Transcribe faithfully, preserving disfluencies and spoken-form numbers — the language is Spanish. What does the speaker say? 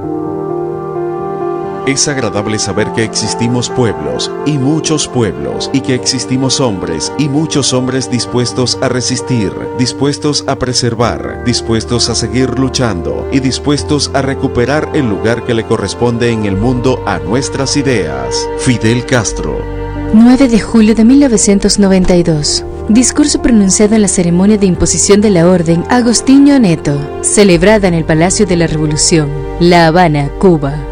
Es agradable saber que existimos pueblos, y muchos pueblos, y que existimos hombres, y muchos hombres dispuestos a resistir, dispuestos a preservar, dispuestos a seguir luchando, y dispuestos a recuperar el lugar que le corresponde en el mundo a nuestras ideas. Fidel Castro. nueve de julio de mil novecientos noventa y dos. Discurso pronunciado en la ceremonia de imposición de la Orden Agostinho Neto, celebrada en el Palacio de la Revolución, La Habana, Cuba.